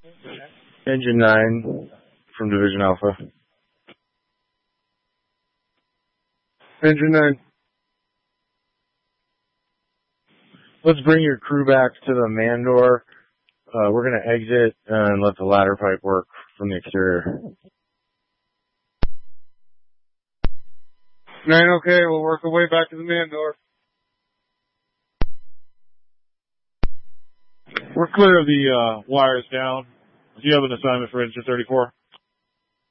Engine 9 from Division Alpha. Engine 9. Let's bring your crew back to the man door. We're going to exit and let the ladder pipe work from the exterior. 9, okay. We'll work our way back to the man door. We're clear of the wires down. Do you have an assignment for Engine 34?